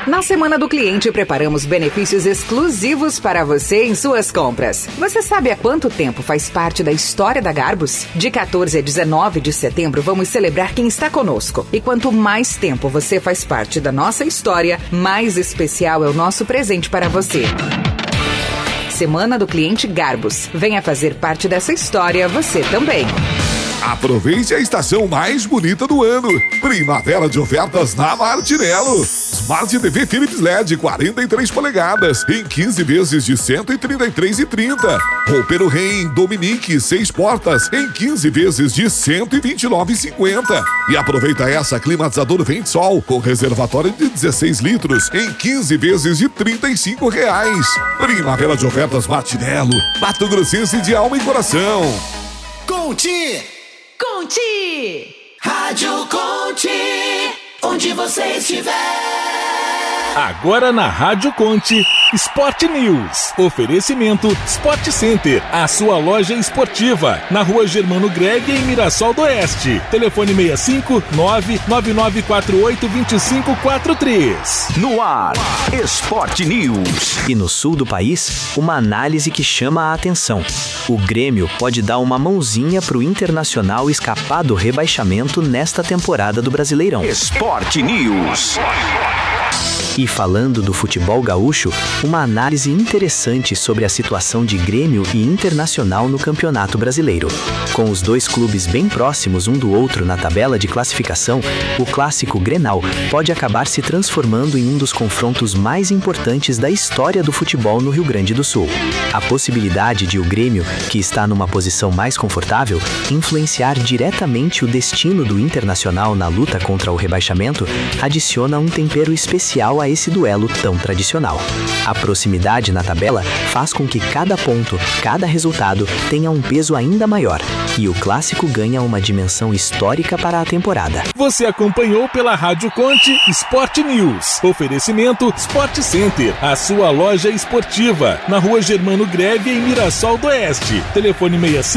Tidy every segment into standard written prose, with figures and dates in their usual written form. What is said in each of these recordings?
Na Semana do Cliente, preparamos benefícios exclusivos para você em suas compras. Você sabe há quanto tempo faz parte da história da Garbus? De 14 a 19 de setembro, vamos celebrar quem está conosco. E quanto mais tempo você faz parte da nossa história, mais especial é o nosso presente para você. Semana do Cliente Garbus. Venha fazer parte dessa história você também. Aproveite a estação mais bonita do ano. Primavera de ofertas na Martinello. Smart TV Philips LED 43 polegadas em 15 vezes de R$ 133,30. Roupeiro Ren Dominique 6 portas em 15 vezes de R$ 129,50. E aproveita essa climatizador Ventesol com reservatório de 16 litros em 15 vezes de R$ 35. Primavera de ofertas Martinello. Mato Grossense de alma e coração. Conte! Rádio Conte, onde você estiver. Agora na Rádio Conte, Sport News. Oferecimento Sport Center, a sua loja esportiva. Na Rua Germano Greg, em Mirassol do Oeste. Telefone 65-99948-2543. No ar, Sport News. E no sul do país, uma análise que chama a atenção. O Grêmio pode dar uma mãozinha pro Internacional escapar do rebaixamento nesta temporada do Brasileirão. Sport News. E falando do futebol gaúcho, uma análise interessante sobre a situação de Grêmio e Internacional no Campeonato Brasileiro. Com os dois clubes bem próximos um do outro na tabela de classificação, o clássico Grenal pode acabar se transformando em um dos confrontos mais importantes da história do futebol no Rio Grande do Sul. A possibilidade de o Grêmio, que está numa posição mais confortável, influenciar diretamente o destino do Internacional na luta contra o rebaixamento, adiciona um tempero especial a esse duelo tão tradicional. A proximidade na tabela faz com que cada ponto, cada resultado tenha um peso ainda maior, e o clássico ganha uma dimensão histórica para a temporada. Você acompanhou pela Rádio Conte Sport News. Oferecimento Sport Center, a sua loja esportiva. Na Rua Germano Greve, em Mirassol do Oeste. Telefone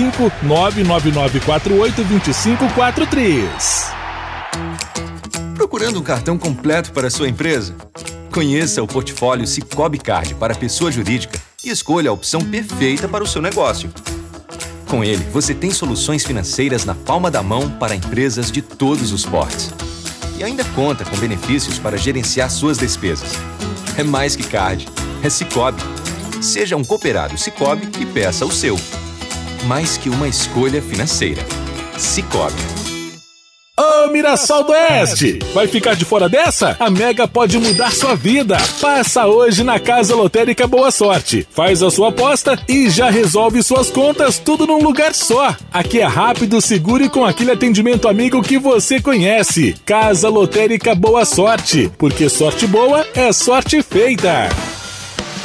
65-99948-2543. Procurando um cartão completo para a sua empresa? Conheça o portfólio Sicoob Card para pessoa jurídica e escolha a opção perfeita para o seu negócio. Com ele, você tem soluções financeiras na palma da mão para empresas de todos os portes. E ainda conta com benefícios para gerenciar suas despesas. É mais que card, é Sicoob. Seja um cooperado Sicoob e peça o seu. Mais que uma escolha financeira. Sicoob. Ô Mirassol do Oeste, vai ficar de fora dessa? A Mega pode mudar sua vida. Passa hoje na Casa Lotérica Boa Sorte. Faz a sua aposta e já resolve suas contas tudo num lugar só. Aqui é rápido, seguro e com aquele atendimento amigo que você conhece. Casa Lotérica Boa Sorte, porque sorte boa é sorte feita.